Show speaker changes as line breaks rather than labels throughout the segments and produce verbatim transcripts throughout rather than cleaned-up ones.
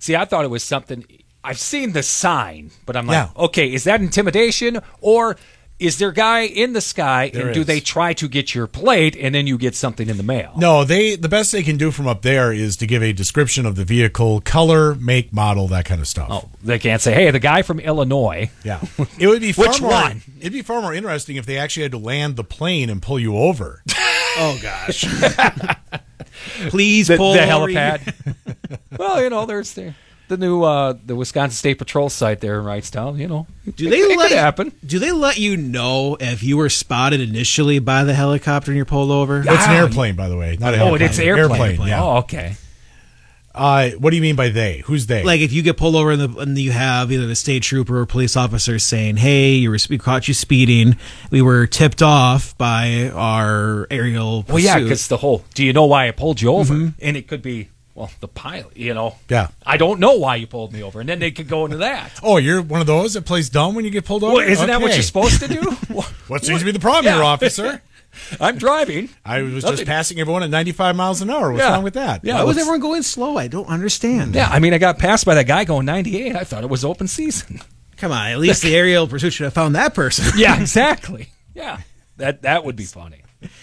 See, I thought it was something. I've seen the sign, but I'm like,
Yeah.
okay, is that intimidation or is there a guy in the sky
There
and do
is.
they try to get your plate and then you get something in the mail?
No, they the best they can do from up there is to give a description of the vehicle, color, make, model, that kind of stuff.
Oh, they can't say, hey, the guy from Illinois.
Yeah. It would be far
Which
more,
one?
It'd be far more interesting if they actually had to land the plane and pull you over.
Oh, gosh. Please
The,
pull
the
over.
helipad. Well, you know, there's the, the new uh, the Wisconsin State Patrol site there in Wrightstown. You know,
Do they
it
let
could happen?
Do they let you know if you were spotted initially by the helicopter and you're pulled over?
It's an
Ah,
airplane, by the way, not a
Oh,
helicopter.
it's airplane.
yeah.
Oh, okay.
Uh, what do you mean by they? Who's they?
Like if you get pulled over and, the, and you have either the state trooper or police officer saying, "Hey, you were, we caught you speeding. We were tipped off by our aerial pursuit."
Well, yeah, because the whole, do you know why I pulled you over? And it could be, well, the pilot, you know.
Yeah.
I don't know why you pulled me over. And then they could go into that.
Oh, you're one of those that plays dumb when you get pulled over?
Well, isn't that what
Okay.
you're supposed to do?
What seems to be the problem,
Yeah.
here, officer?
I'm driving.
I was
Nothing.
just passing everyone at ninety-five miles an hour. What's
Yeah.
wrong with that?
Yeah.
Why was
what's-
everyone going slow? I don't understand.
Yeah, I mean, I got passed by that guy going ninety-eight. I thought it was open season.
Come on, at least the aerial pursuit should have found that person.
Yeah, exactly. Yeah, that that would be funny.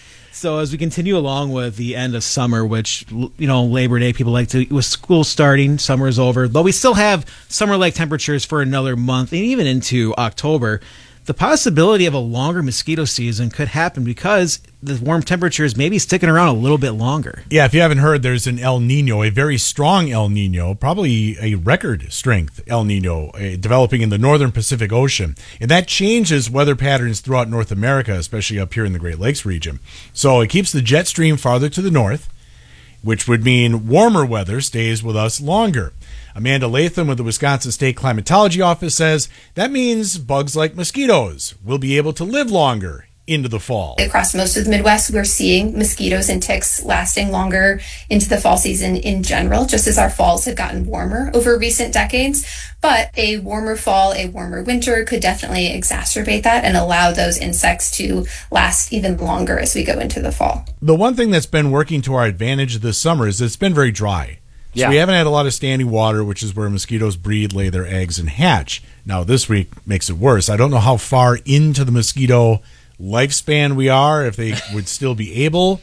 So as we continue along with the end of summer, which, you know, Labor Day, people like to, with school starting, summer is over, but we still have summer-like temperatures for another month and even into October. The possibility of a longer mosquito season could happen because the warm temperatures may be sticking around a little bit longer.
Yeah, if you haven't heard, there's an El Nino, a very strong El Nino, probably a record strength El Nino, uh, developing in the northern Pacific Ocean. And that changes weather patterns throughout North America, especially up here in the Great Lakes region. So it keeps the jet stream farther to the north, which would mean warmer weather stays with us longer. Amanda Latham with the Wisconsin State Climatology Office says that means bugs like mosquitoes will be able to live longer into the fall.
Across most of the Midwest, we're seeing mosquitoes and ticks lasting longer into the fall season in general, just as our falls have gotten warmer over recent decades. But a warmer fall, a warmer winter could definitely exacerbate that and allow those insects to last even longer as we go into the fall.
The one thing that's been working to our advantage this summer is it's been very dry. So
Yeah.
we haven't had a lot of standing water, which is where mosquitoes breed, lay their eggs, and hatch. Now, this week makes it worse. I don't know how far into the mosquito lifespan we are, if they would still be able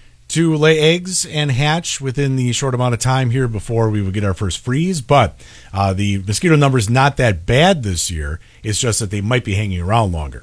to lay eggs and hatch within the short amount of time here before we would get our first freeze. But uh, the mosquito number is not that bad this year. It's just that they might be hanging around longer.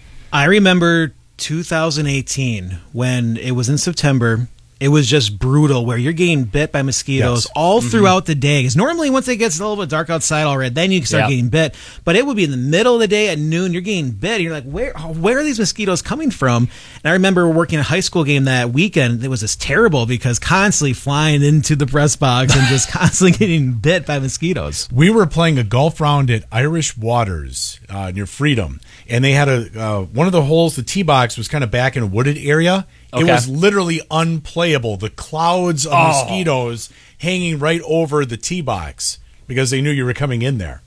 I remember two thousand eighteen when it was in September. It was just brutal where you're getting bit by mosquitoes
Yes.
all throughout the day. Because normally once it gets a little bit dark outside already, then you can start
Yeah.
getting bit. But it would be in the middle of the day at noon, you're getting bit. And you're like, where where are these mosquitoes coming from? And I remember working a high school game that weekend. It was just terrible because constantly flying into the press box and just constantly getting bit by mosquitoes.
We were playing a golf round at Irish Waters uh, near Freedom, and they had a uh, one of the holes, the tee box was kind of back in a wooded area. It
Okay.
was literally unplayable. The clouds of
Oh.
mosquitoes hanging right over the tee box because they knew you were coming in there.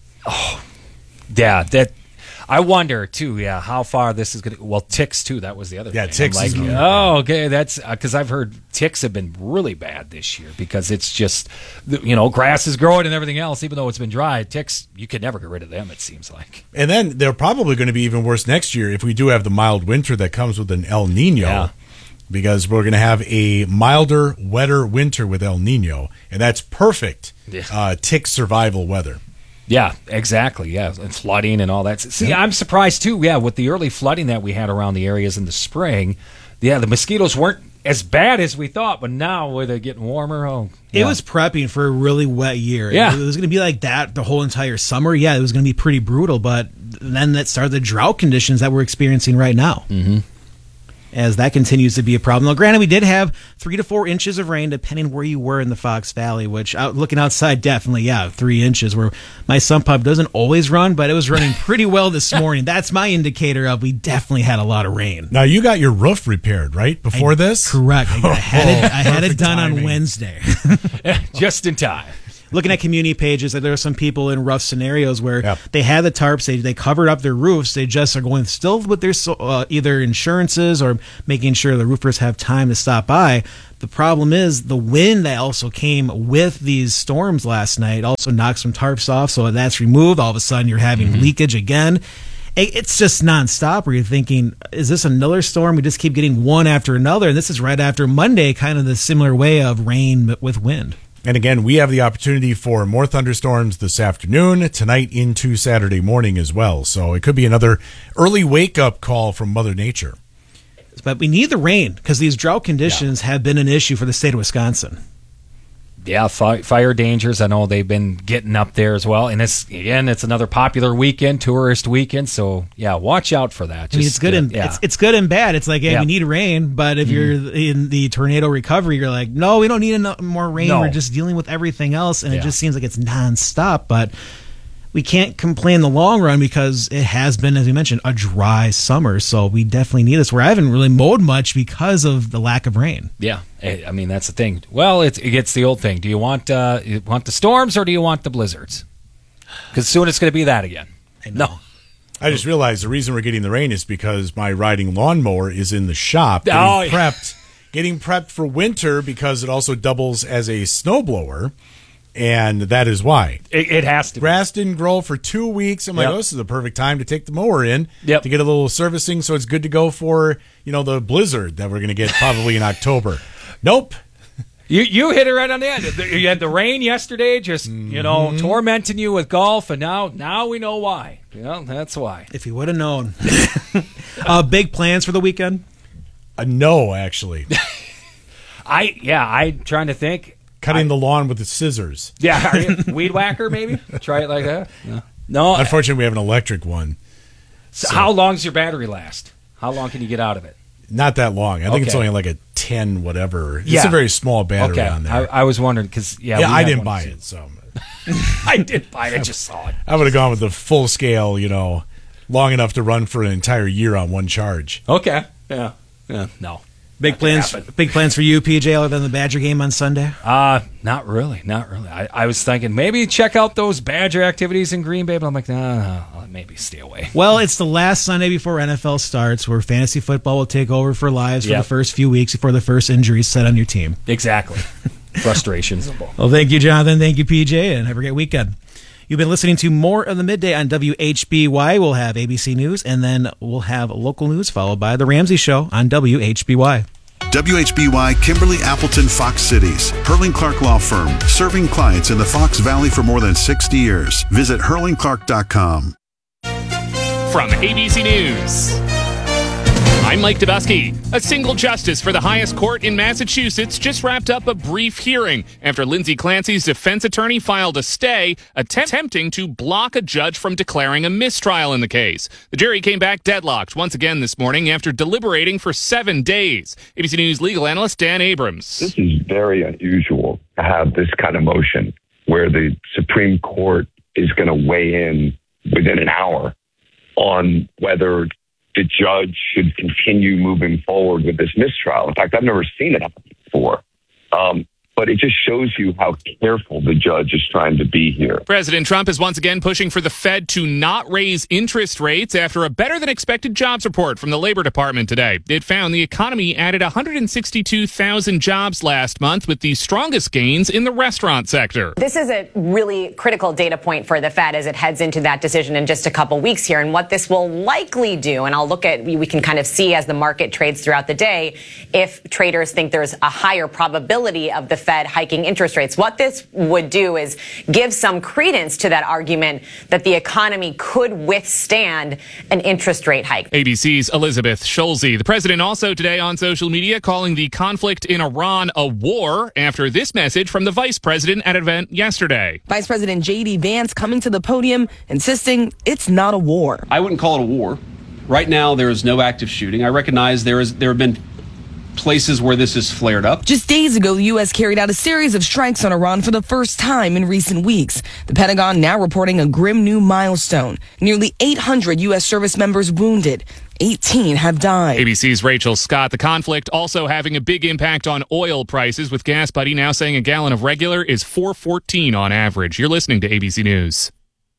Yeah, that. I wonder too. Yeah, how far this is going to. Well, ticks too. That was the other.
Yeah,
thing.
ticks
I'm
is
like,
another
oh, okay. That's because I've heard ticks have been really bad this year because it's just, you know, grass is growing and everything else. Even though it's been dry, ticks you could never get rid of them. It seems like.
And then they're probably going to be even worse next year if we do have the mild winter that comes with an El Nino.
Yeah.
Because we're going to have a milder, wetter winter with El Nino, and that's perfect
Yeah.
uh, tick survival weather.
Yeah, exactly. Yeah, and flooding and all that. See, I'm surprised too. Yeah, with the early flooding that we had around the areas in the spring, yeah, the mosquitoes weren't as bad as we thought. But now, where they're getting warmer, oh,
It
yeah.
was prepping for a really wet year.
Yeah.
It was going to be like that the whole entire summer. Yeah, it was going to be pretty brutal, but then that started the drought conditions that we're experiencing right now. Mm-hmm. As that continues to be a problem. Now, granted, we did have three to four inches of rain, depending where you were in the Fox Valley, which, out, looking outside, definitely, yeah, three inches, where my sump pump doesn't always run, but it was running pretty well this morning. That's my indicator of we definitely had a lot of rain.
Now, you got your roof repaired, right, before this?
Correct. I, I had it, I had it
Perfect
done on
timing.
Wednesday.
just in time.
looking at community pages, that there are some people in rough scenarios where
Yep.
they had the tarps, they, they covered up their roofs, they just are going still with their so- uh, either insurances or making sure the roofers have time to stop by. The problem is the wind that also came with these storms last night also knocked some tarps off, so that's removed. All of a sudden, you're having mm-hmm. leakage again. It's just nonstop where you're thinking, is this another storm? We just keep getting one after another. And this is right after Monday, kind of the similar way of rain with wind.
And again, we have the opportunity for more thunderstorms this afternoon, tonight into Saturday morning as well. So it could be another early wake-up call from Mother Nature.
But we need the rain because these drought conditions yeah. have been an issue for the state of Wisconsin.
Yeah, fi- fire dangers. I know they've been getting up there as well. And it's again, it's another popular weekend, tourist weekend. So yeah, watch out for that. Just,
I mean, it's good
uh,
and
yeah.
it's it's good and bad. It's like, hey,
yeah.
we need rain, but if mm. you're in the tornado recovery, you're like, no, we don't need enough more rain.
No.
We're just dealing with everything else, and
yeah.
it just seems like it's nonstop. But we can't complain in the long run because it has been, as we mentioned, a dry summer. So we definitely need this. Where I haven't really mowed much because of the lack of rain.
Yeah, I mean that's the thing. Well, it's it gets the old thing. Do you want uh, you want the storms or do you want the blizzards? Because soon it's going to be that again. No.
I just realized the reason we're getting the rain is because my riding lawnmower is in the shop getting
oh, yeah.
prepped, getting prepped for winter because it also doubles as a snowblower. And that is why.
It, it has to.
Grass didn't grow for two weeks. I'm like,
yep.
oh, this is the perfect time to take the mower in
yep.
to get a little servicing, so it's good to go for, you know, the blizzard that we're going to get probably in October. Nope.
You you hit it right on the end. You had the rain yesterday, just mm-hmm. you know, tormenting you with golf, and now now we know why. Yeah, that's why.
If you would have known. uh, big plans for the weekend?
Uh, no, actually.
I yeah, I'm trying to think.
Cutting
I,
the lawn with the scissors.
Yeah, are you, weed whacker maybe? Try it like that. No, no.
Unfortunately, we have an electric one.
So, so how long does your battery last? How long can you get out of it?
Not that long. I think
okay.
it's only like a ten whatever. It's
yeah.
a very small battery
okay.
on there.
I, I was wondering because yeah,
yeah, I didn't buy it. So
I did buy it. I just saw it.
I would have gone with the full scale. You know, long enough to run for an entire year on one charge.
Okay. Yeah. Yeah. No.
Big plans, big plans for you, P J, other than the Badger game on Sunday?
Uh, not really, not really. I, I was thinking maybe check out those Badger activities in Green Bay, but I'm like, nah, I'll maybe stay away.
Well, it's the last Sunday before N F L starts, where fantasy football will take over for lives for
yep.
the first few weeks before the first injuries set on your team.
Exactly. Frustrations.
Well, thank you, Jonathan. Thank you, P J, and have a great weekend. You've been listening to more of the Midday on W H B Y. We'll have A B C News, and then we'll have local news followed by The Ramsey Show on W H B Y.
W H B Y Kimberly Appleton Fox Cities. Hurling Clark Law Firm, serving clients in the Fox Valley for more than sixty years. Visit hurling clark dot com.
From A B C News, I'm Mike Dubusky. A single justice for the highest court in Massachusetts just wrapped up a brief hearing after Lindsay Clancy's defense attorney filed a stay attempting to block a judge from declaring a mistrial in the case. The jury came back deadlocked once again this morning after deliberating for seven days. A B C News legal analyst Dan Abrams.
This is very unusual to have this kind of motion where the Supreme Court is going to weigh in within an hour on whether the judge should continue moving forward with this mistrial. In fact, I've never seen it happen before. Um, but it just shows you how careful the judge is trying to be here.
President Trump is once again pushing for the Fed to not raise interest rates after a better-than-expected jobs report from the Labor Department today. It found the economy added one hundred sixty-two thousand jobs last month, with the strongest gains in the restaurant sector.
This is a really critical data point for the Fed as it heads into that decision in just a couple weeks here. And what this will likely do, and I'll look at, we can kind of see as the market trades throughout the day, if traders think there's a higher probability of the Fed hiking interest rates. What this would do is give some credence to that argument that the economy could withstand an interest rate hike.
A B C's Elizabeth Schulze. The president also today on social media calling the conflict in Iran a war after this message from the vice president at an event yesterday.
Vice President J D Vance coming to the podium insisting it's not a war.
I wouldn't call it a war. Right now, there is no active shooting. I recognize there is there have been places where this has flared up.
Just days ago, the U S carried out a series of strikes on Iran for the first time in recent weeks. The Pentagon now reporting a grim new milestone. Nearly eight hundred U S service members wounded. eighteen have died.
A B C's Rachel Scott. The conflict also having a big impact on oil prices, with Gas Buddy now saying a gallon of regular is four fourteen on average. You're listening to A B C News.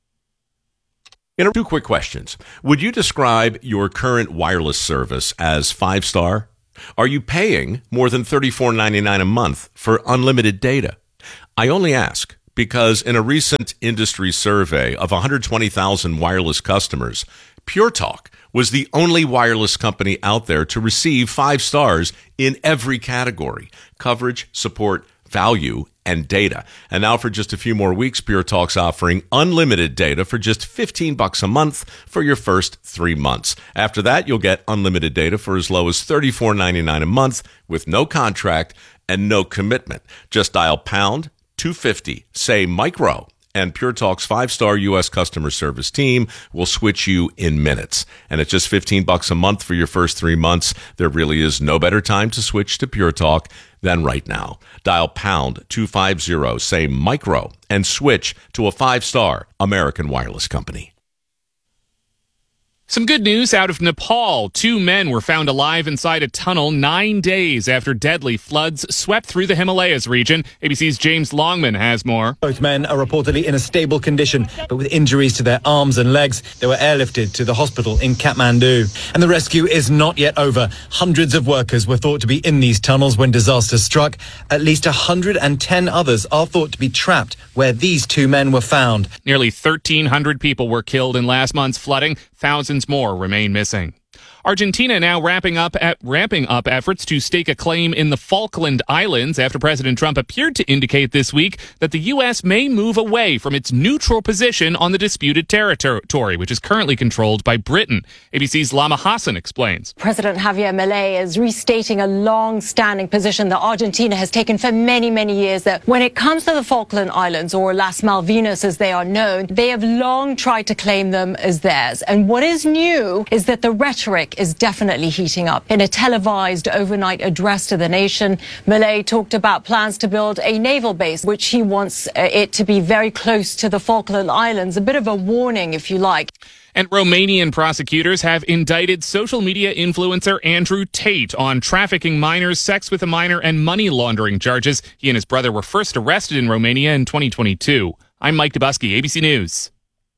In two quick questions. Would you describe your current wireless service as five-star? Are you paying more than thirty-four ninety-nine a month for unlimited data? I only ask because in a recent industry survey of one hundred twenty thousand wireless customers, Pure Talk was the only wireless company out there to receive five stars in every category: coverage, support, value, and data. And now for just a few more weeks, Pure Talk's offering unlimited data for just fifteen bucks a month for your first three months. After that, you'll get unlimited data for as low as thirty-four ninety-nine a month with no contract and no commitment. Just dial pound two fifty, say micro, and Pure Talk's five-star U S customer service team will switch you in minutes. And at just fifteen bucks a month for your first three months, there really is no better time to switch to Pure Talk than right now. Dial pound two fifty, say micro, and switch to a five-star American wireless company.
Some good news out of Nepal. Two men were found alive inside a tunnel nine days after deadly floods swept through the Himalayas region. A B C's James Longman has more.
Both men are reportedly in a stable condition, but with injuries to their arms and legs. They were airlifted to the hospital in Kathmandu. And the rescue is not yet over. Hundreds of workers were thought to be in these tunnels when disaster struck. At least one hundred ten others are thought to be trapped where these two men were found.
Nearly thirteen hundred people were killed in last month's flooding. Thousands more remain missing. Argentina now wrapping up at, ramping up efforts to stake a claim in the Falkland Islands after President Trump appeared to indicate this week that the U S may move away from its neutral position on the disputed territory, which is currently controlled by Britain. A B C's Lama Hassan explains.
President Javier Milei is restating a long-standing position that Argentina has taken for many, many years, that when it comes to the Falkland Islands, or Las Malvinas as they are known, they have long tried to claim them as theirs. And what is new is that the rhetoric is definitely heating up. In a televised overnight address to the nation, Milei talked about plans to build a naval base, which he wants uh, it to be very close to the Falkland Islands. A bit of a warning, if you like.
And Romanian prosecutors have indicted social media influencer Andrew Tate on trafficking minors, sex with a minor, and money laundering charges. He and his brother were first arrested in Romania in twenty twenty-two. I'm Mike Dubusky, A B C News.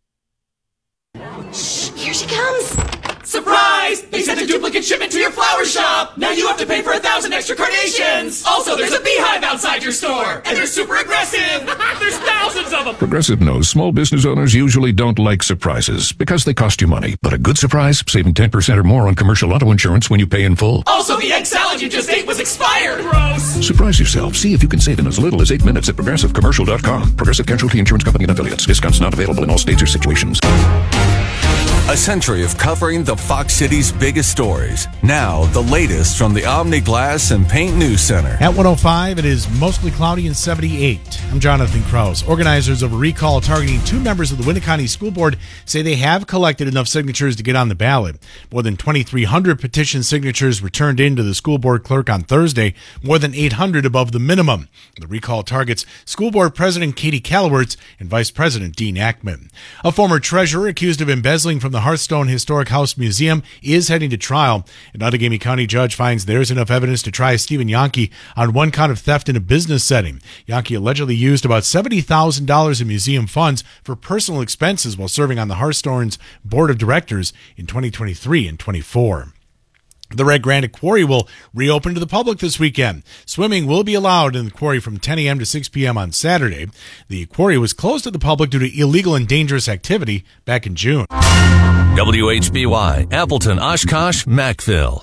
Shh, here she comes. Surprise! They sent a duplicate shipment to your flower shop! Now you have to pay for a thousand extra carnations! Also, there's a beehive outside your store! And they're super aggressive! There's thousands of them!
Progressive knows small business owners usually don't like surprises because they cost you money. But a good surprise, saving ten percent or more on commercial auto insurance when you pay in full.
Also, the egg salad you just ate was expired! Gross!
Surprise yourself. See if you can save in as little as eight minutes at progressive commercial dot com. Progressive Casualty Insurance Company and affiliates. Discounts not available in all states or situations.
A century of covering the Fox City's biggest stories. Now, the latest from the Omni Glass and Paint News Center.
At one oh five, it is mostly cloudy and seventy-eight. I'm Jonathan Krause. Organizers of a recall targeting two members of the Winneconne School Board say they have collected enough signatures to get on the ballot. More than twenty-three hundred petition signatures were turned in to the school board clerk on Thursday, more than eight hundred above the minimum. The recall targets School Board President Katie Calawerts and Vice President Dean Ackman. A former treasurer accused of embezzling from the Hearthstone Historic House Museum is heading to trial. An Outagamie County judge finds there's enough evidence to try Stephen Yonke on one count of theft in a business setting. Yonke allegedly used about seventy thousand dollars in museum funds for personal expenses while serving on the Hearthstone's board of directors in twenty twenty-three and twenty-four. The Red Granite Quarry will reopen to the public this weekend. Swimming will be allowed in the quarry from ten a.m. to six p.m. on Saturday. The quarry was closed to the public due to illegal and dangerous activity back in June.
W H B Y, Appleton, Oshkosh, Mackville.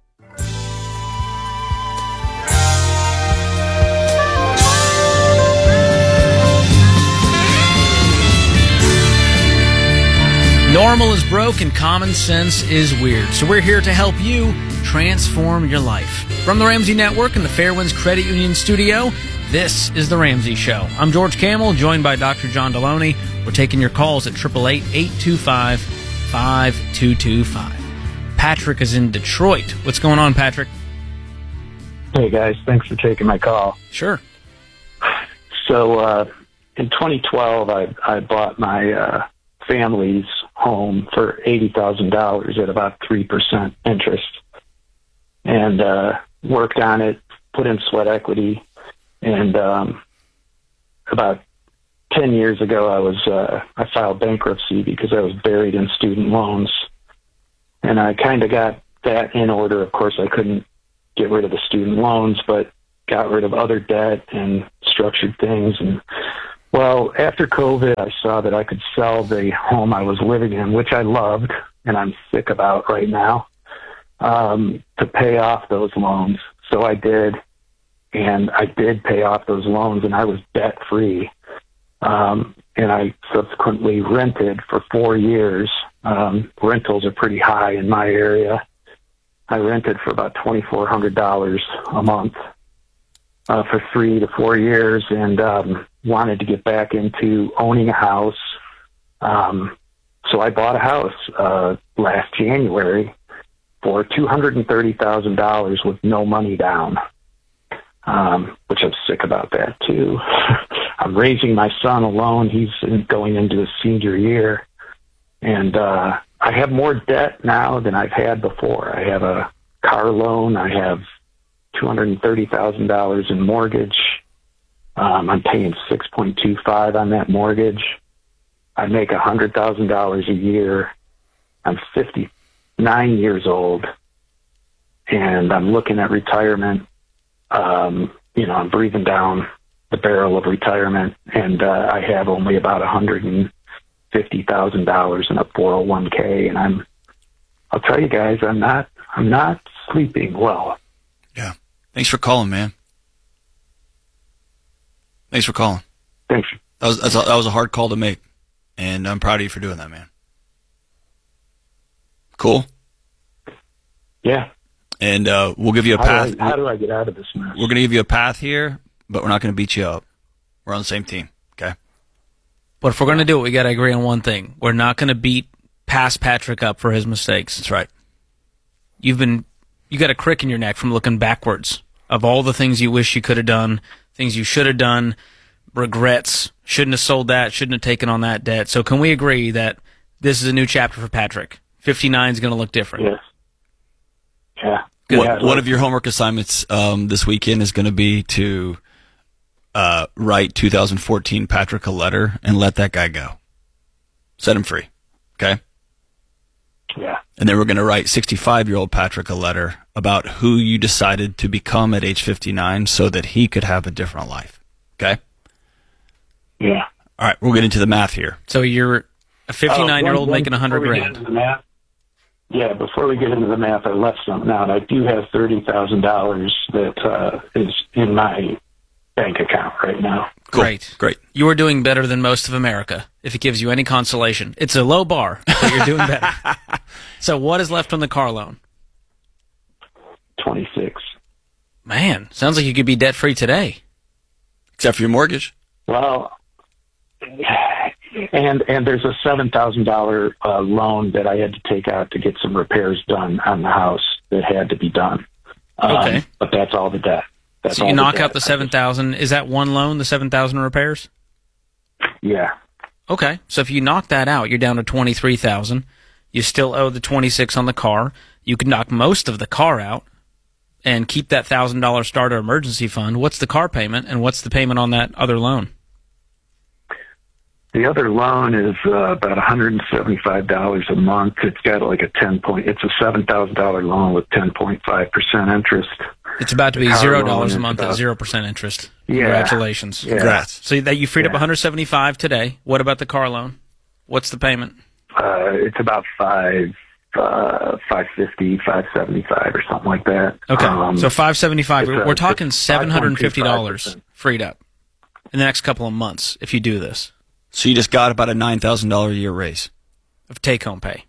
Normal is broke and common sense is weird. So we're here to help you transform your life. From the Ramsey Network and the Fairwinds Credit Union studio, this is The Ramsey Show. I'm George Camel, joined by Doctor John Deloney. We're taking your calls at eight eight eight, eight two five, five two two five. Patrick is in Detroit. What's going on, Patrick?
Hey, guys. Thanks for taking my call.
Sure.
So uh, in twenty twelve, I, I bought my uh, family's home for eighty thousand dollars at about three percent interest, and uh, worked on it, put in sweat equity, and um, about ten years ago, I was uh, I filed bankruptcy because I was buried in student loans, and I kind of got that in order. Of course, I couldn't get rid of the student loans, but got rid of other debt and structured things. And well, after COVID, I saw that I could sell the home I was living in, which I loved and I'm sick about right now, um, to pay off those loans. So I did, and I did pay off those loans, and I was debt free. Um, and I subsequently rented for four years. Um, rentals are pretty high in my area. I rented for about twenty-four hundred dollars a month uh, for three to four years, and um, wanted to get back into owning a house. Um, so I bought a house uh, last January for two hundred thirty thousand dollars with no money down, um, which I'm sick about that too. I'm raising my son alone. He's going into his senior year, and uh, I have more debt now than I've had before. I have a car loan. I have two hundred thirty thousand dollars in mortgage. Um, I'm paying six point two five on that mortgage. I make one hundred thousand dollars a year. I'm fifty-nine years old, and I'm looking at retirement. Um, you know, I'm breathing down the barrel of retirement, and uh, I have only about one hundred fifty thousand dollars in a four oh one k, and I'm, I'll tell you guys, I'm not, I'm not sleeping well.
Yeah. Thanks for calling, man. Thanks for calling.
Thanks.
That was, that's a, that was a hard call to make, and I'm proud of you for doing that, man. Cool.
Yeah.
And uh, we'll give you a
how
path.
Do I, how do I get out of this mess?
We're going to give you a path here, but we're not going to beat you up. We're on the same team, okay?
But if we're going to do it, we got to agree on one thing. We're not going to beat past Patrick up for his mistakes.
That's right.
You've been, you got a crick in your neck from looking backwards of all the things you wish you could have done, things you should have done, regrets, shouldn't have sold that, shouldn't have taken on that debt. So can we agree that this is a new chapter for Patrick? fifty-nine is going to look different.
Yes. Yeah.
One,
yeah,
one of your homework assignments um, this weekend is going to be to uh, write two thousand fourteen Patrick a letter and let that guy go. Set him free. Okay?
Yeah.
And then we're going to write sixty-five-year-old Patrick a letter about who you decided to become at age fifty-nine so that he could have a different life. Okay?
Yeah.
All right, we'll get into the math here.
So you're a fifty-nine-year-old
Uh, one-
making one hundred
before we get
grand.
into the math- Yeah, before we get into the math, I left something out. I do have thirty thousand dollars that uh, is in my bank account right now.
Cool.
Great.
Great.
You are doing better than most of America, if it gives you any consolation. It's a low bar, but you're doing better. So what is left on the car loan?
twenty-six.
Man, sounds like you could be debt-free today.
Except for your mortgage.
Well, and and there's a seven thousand dollars uh, loan that I had to take out to get some repairs done on the house that had to be done. Um,
Okay.
But that's all the debt. That's
So
all
you
the
knock
debt.
out the seven thousand. Is that one loan, the seven thousand repairs?
Yeah.
Okay. So if you knock that out, you're down to twenty-three thousand. You still owe the twenty-six on the car. You could knock most of the car out and keep that one thousand dollars starter emergency fund. What's the car payment and what's the payment on that other loan?
The other loan is uh, about one hundred seventy-five dollars a month. It's got like a ten point. It's a seven thousand dollars loan with ten point five percent interest.
It's about to be
The car
zero
loan
dollars a
is
month at
about-
zero percent interest.
Yeah.
Congratulations.
Yeah. Congrats.
So that you freed up
Yeah.
one hundred seventy-five today. What about the car loan? What's the payment?
Uh, it's about five, uh, five fifty, five seventy-five, or something like that.
Okay.
Um,
so five seventy-five.
it's
We're,
a-
we're talking
it's
seven hundred fifty dollars
five point two five percent.
freed up in the next couple of months if you do this.
So you just got about a nine thousand dollars a year raise.
Of take-home pay.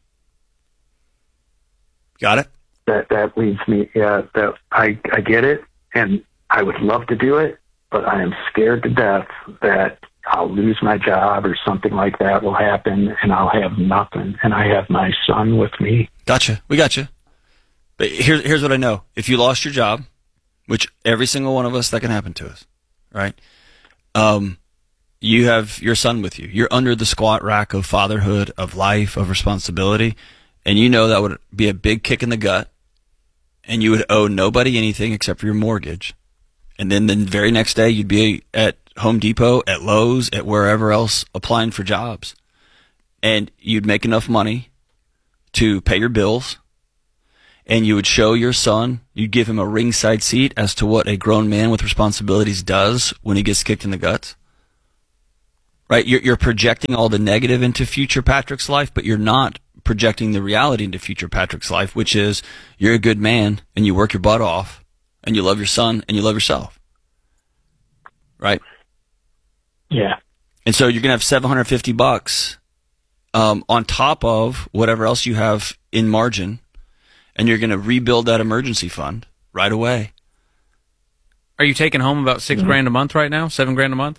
Got it?
That that leads me. Yeah, that I I get it, and I would love to do it, but I am scared to death that I'll lose my job or something like that will happen, and I'll have nothing, and I have my son with me.
Gotcha. We got you. But here's here's what I know. If you lost your job, which every single one of us that can happen to us, right? Um, you have your son with you. You're under the squat rack of fatherhood, of life, of responsibility, and you know that would be a big kick in the gut, and you would owe nobody anything except for your mortgage. And then the very next day, you'd be at Home Depot, at Lowe's, at wherever else applying for jobs. And you'd make enough money to pay your bills, and you would show your son, you'd give him a ringside seat as to what a grown man with responsibilities does when he gets kicked in the guts. Right? You're, you're projecting all the negative into future Patrick's life, but you're not projecting the reality into future Patrick's life, which is you're a good man and you work your butt off and you love your son and you love yourself. Right?
Yeah.
And so you're going to have seven hundred fifty bucks um, on top of whatever else you have in margin, and you're going to rebuild that emergency fund right away.
Are you taking home about six
Mm-hmm.
grand a month right now? Seven grand a month?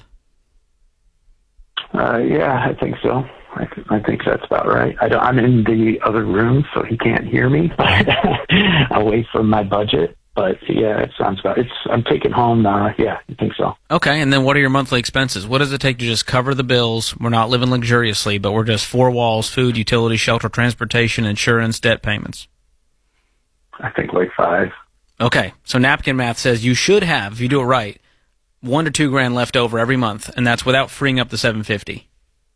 Uh, yeah, I think so. I, th- I think that's about right. I don't, I'm in the other room, so he can't hear me away from my budget. But yeah, it sounds about. It's. I'm taking home. Uh, yeah, I think so.
Okay, and then what are your monthly expenses? What does it take to just cover the bills? We're not living luxuriously, but we're just four walls: food, utilities, shelter, transportation, insurance, debt payments.
I think like five.
Okay, so napkin math says you should have, if you do it right, one to two grand left over every month, and that's without freeing up the seven fifty.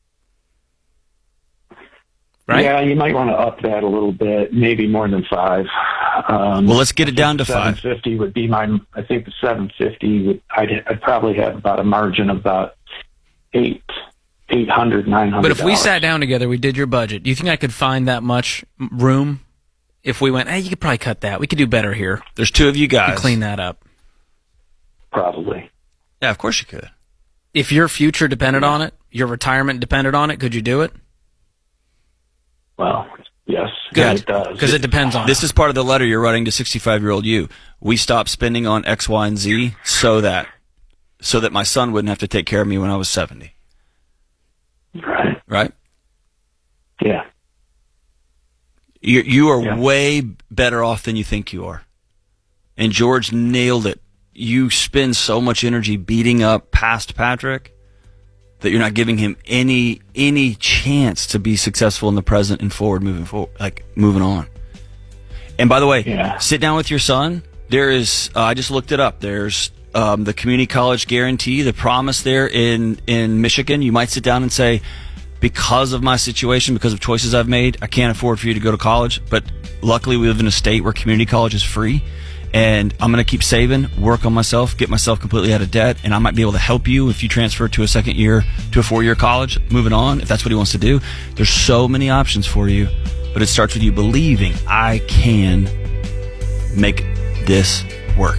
Right?
Yeah, you might want to up that a little bit, maybe more than five. Um,
well, let's get it down to five.
seven fifty would be my. I think the seven fifty would. I'd, I'd probably have about a margin of about eight, eight hundred, nine hundred.
But if we sat down together, we did your budget. Do you think I could find that much room? If we went, hey, you could probably cut that. We could do better here.
There's two of you guys.
You clean that up.
Probably.
Yeah, of course you could.
If your future depended on it, your retirement depended on it, could you do it?
Well, yes.
Good.
It does.
Because it depends on
This is part of the letter you're writing to sixty-five-year-old you. We stopped spending on X, Y, and Z so that so that my son wouldn't have to take care of me when I was seventy.
Right.
Right?
Yeah.
You, you are
Yeah.
way better off than you think you are. And George nailed it. You spend so much energy beating up past Patrick that you're not giving him any any chance to be successful in the present and forward moving forward, like moving on. And by the way,
Yeah.
sit down with your son. There is, uh, I just looked it up. There's um, the community college guarantee, the promise there in in Michigan. You might sit down and say, because of my situation, because of choices I've made, I can't afford for you to go to college. But luckily, we live in a state where community college is free. And I'm going to keep saving, work on myself, get myself completely out of debt, and I might be able to help you if you transfer to a second year, to a four-year college, moving on, if that's what he wants to do. There's so many options for you, but it starts with you believing, I can make this work.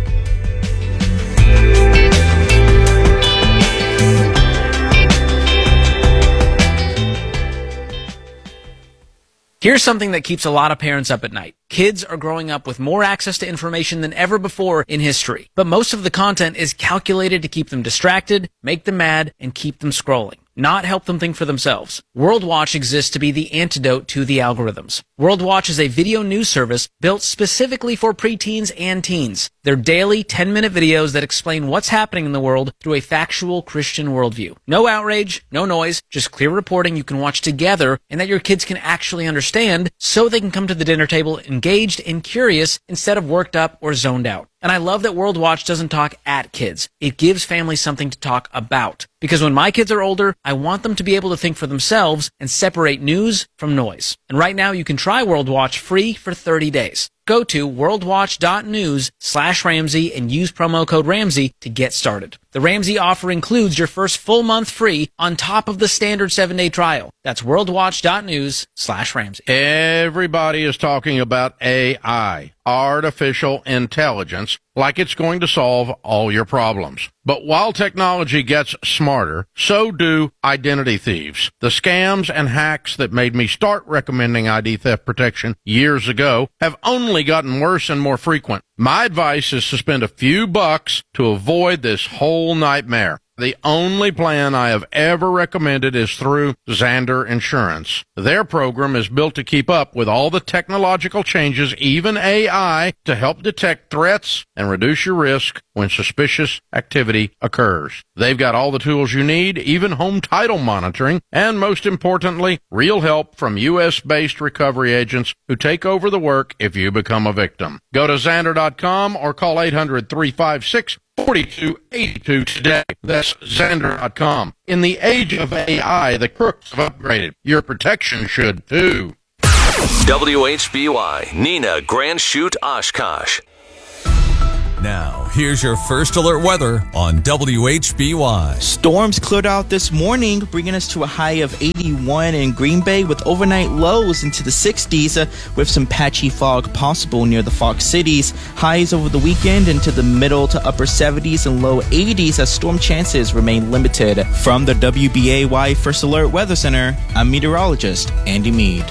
Here's something that keeps a lot of parents up at night. Kids are growing up with more access to information than ever before in history, but most of the content is calculated to keep them distracted, make them mad, and keep them scrolling, not help them think for themselves. World Watch exists to be the antidote to the algorithms. World Watch is a video news service built specifically for preteens and teens. They're daily ten-minute videos that explain what's happening in the world through a factual Christian worldview. No outrage, no noise, just clear reporting you can watch together and that your kids can actually understand so they can come to the dinner table engaged and curious instead of worked up or zoned out. And I love that World Watch doesn't talk at kids. It gives families something to talk about. Because when my kids are older, I want them to be able to think for themselves and separate news from noise. And right now you can try World Watch free for thirty days. Go to worldwatch.news slash Ramsey and use promo code Ramsey to get started. The Ramsey offer includes your first full month free on top of the standard seven-day trial. That's worldwatch.news slash Ramsey.
Everybody is talking about A I, artificial intelligence, like it's going to solve all your problems. But while technology gets smarter, so do identity thieves. The scams and hacks that made me start recommending I D theft protection years ago have only gotten worse and more frequent. My advice is to spend a few bucks to avoid this whole nightmare. The only plan I have ever recommended is through Zander Insurance. Their program is built to keep up with all the technological changes, even A I, to help detect threats and reduce your risk when suspicious activity occurs. They've got all the tools you need, even home title monitoring, and most importantly, real help from U S-based recovery agents who take over the work if you become a victim. Go to Xander dot com or call eight hundred, three five six, four two eight two today. That's Xander dot com. In the age of A I, the crooks have upgraded. Your protection should too.
W H B Y, Nina, Grand Chute, Oshkosh.
Now, here's your first alert weather on W H B Y.
Storms cleared out this morning, bringing us to a high of eighty-one in Green Bay with overnight lows into the sixties uh, with some patchy fog possible near the Fox Cities. Highs over the weekend into the middle to upper seventies and low eighties as storm chances remain limited. From the W B A Y First Alert Weather Center, I'm meteorologist Andy Mead.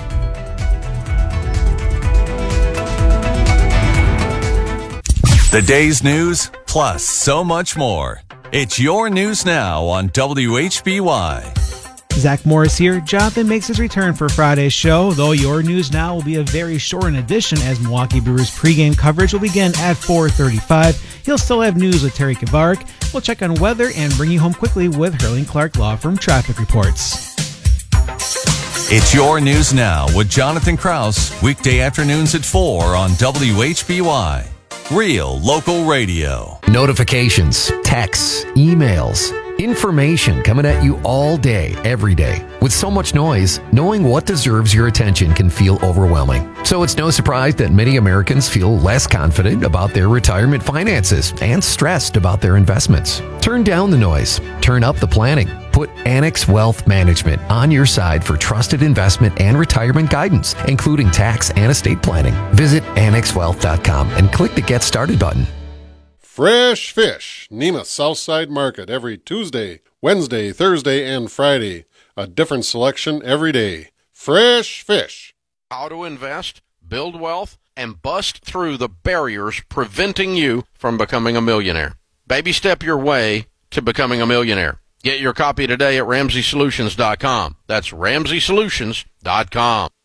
The day's news, plus so much more. It's your news now on W H B Y.
Zach Morris here. Jonathan makes his return for Friday's show, though your news now will be a very shortened edition as Milwaukee Brewers pregame coverage will begin at four thirty-five. He'll still have news with Terry Kavarik. We'll check on weather and bring you home quickly with Hurling Clark Law Firm traffic reports.
It's your news now with Jonathan Krause, weekday afternoons at four on W H B Y. Real local radio.
Notifications, texts, emails, information coming at you all day, every day. With so much noise, knowing what deserves your attention can feel overwhelming. So it's no surprise that many Americans feel less confident about their retirement finances and stressed about their investments. Turn down the noise. Turn up the planning. Put Annex Wealth Management on your side for trusted investment and retirement guidance, including tax and estate planning. Visit annex wealth dot com and click the Get Started button.
Fresh Fish, Nema's Southside Market, every Tuesday, Wednesday, Thursday, and Friday. A different selection every day. Fresh Fish.
How to invest, build wealth, and bust through the barriers preventing you from becoming a millionaire. Baby step your way to becoming a millionaire. Get your copy today at ramsey solutions dot com. That's ramsey solutions dot com.